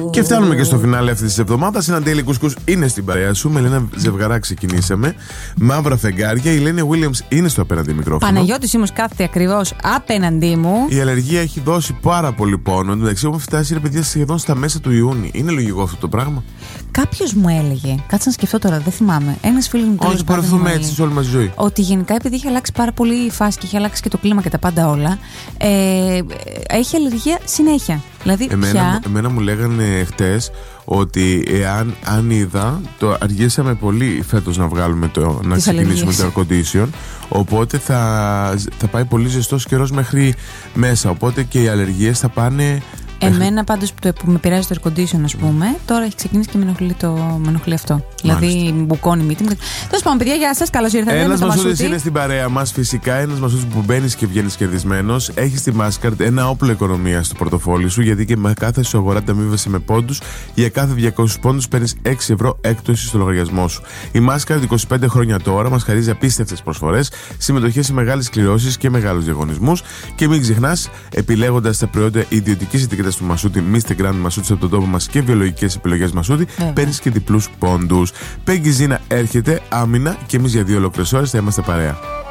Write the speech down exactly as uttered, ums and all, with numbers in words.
Και φτάνουμε και στο φινάλε αυτή τη εβδομάδα. Ένα Daily Couscous είναι στην παρέα σου. Με Ελένα Ζευγαρά ξεκινήσαμε. Μαύρα φεγγάρια. Η Ελένη Williams είναι στο απέναντι μικρόφωνο. Παναγιώτης Σίμος κάθεται ακριβώς απέναντί μου. Η αλλεργία έχει δώσει πάρα πολύ πόνο. Εντάξει, έχουμε φτάσει, ρε παιδιά, σχεδόν στα μέσα του Ιούνιου. Είναι λογικό αυτό το πράγμα? Κάποιος μου έλεγε, κάτσε να σκεφτώ τώρα, δεν θυμάμαι. Ένας φίλος μου Όχι, παραθούμε έτσι σε όλη μας τη ζωή. Ότι γενικά επειδή έχει αλλάξει πάρα πολύ η φάση και έχει αλλάξει και το κλίμα και τα πάντα όλα, ε, έχει αλλεργία συνέχεια. Δηλαδή, εμένα, πια... εμένα μου λέγανε χτες ότι εάν αν είδα, το αργήσαμε πολύ φέτος να βγάλουμε το, να ξεκινήσουμε το air condition, οπότε θα, θα πάει πολύ ζεστός καιρός μέχρι μέσα, οπότε και οι αλλεργίες θα πάνε. Εμένα πάντως που, που με πειράζει το air condition, ας πούμε, τώρα έχει ξεκινήσει και με ενοχλεί, το, με ενοχλεί αυτό. Μάλιστα. Δηλαδή μπουκώνει η μύτη μου. Τέλος πάντων, παιδιά, γεια σας, καλώς ήρθατε. Ένας Μασούτης είναι στην παρέα μας, φυσικά. Ένας Μασούτης που μπαίνεις και βγαίνεις κερδισμένος. Έχει στη Mastercard ένα όπλο οικονομίας στο πορτοφόλι σου, γιατί και με κάθε σου αγορά ταμείβεσαι με πόντους. Για κάθε διακόσιους πόντους παίρνεις έξι ευρώ έκπτωση στο λογαριασμό σου. Η Mastercard είκοσι πέντε χρόνια τώρα μας χαρίζει απίστευτες προσφορές, συμμετοχές σε μεγάλες κληρώσεις και μεγάλους διαγωνισμούς. Και μην ξεχνάς, επιλέγοντας τα προϊόντα ιδιωτικής ετικέτας του Μασούτη, Μίστερ Grand Μασούτη από τον τόπο μας και βιολογικές επιλογές Μασούτη, παίρνεις και διπλούς πόντους. Πέγγι Ζήνα έρχεται άμυνα και εμείς για δύο ολόκληρες ώρες θα είμαστε παρέα.